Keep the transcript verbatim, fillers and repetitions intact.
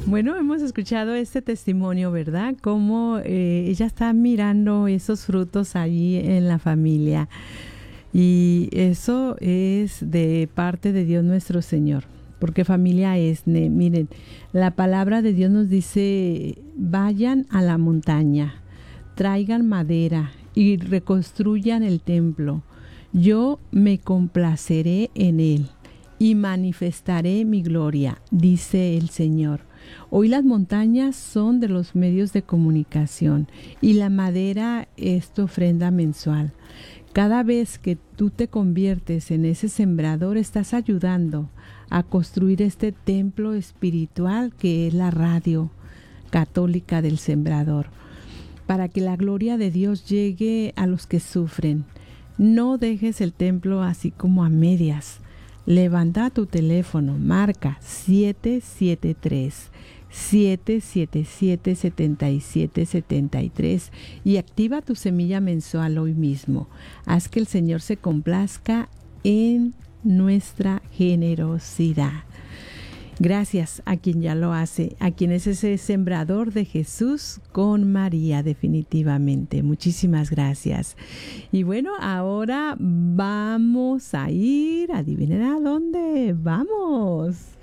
Bueno, hemos escuchado este testimonio, ¿verdad? Cómo eh, ella está mirando esos frutos allí en la familia. Y eso es de parte de Dios nuestro Señor. Porque familia es, ne, miren, la palabra de Dios nos dice, vayan a la montaña, traigan madera y reconstruyan el templo. Yo me complaceré en él y manifestaré mi gloria, dice el Señor. Hoy las montañas son de los medios de comunicación y la madera es tu ofrenda mensual. Cada vez que tú te conviertes en ese sembrador, estás ayudando a construir este templo espiritual que es la radio católica del sembrador, para que la gloria de Dios llegue a los que sufren. No dejes el templo así como a medias. Levanta tu teléfono, marca siete siete tres, siete siete siete, siete siete siete tres y activa tu semilla mensual hoy mismo. Haz que el Señor se complazca en nuestra generosidad. Gracias a quien ya lo hace, a quien es ese sembrador de Jesús con María, definitivamente. Muchísimas gracias. Y bueno, ahora vamos a ir, adivinen a dónde vamos.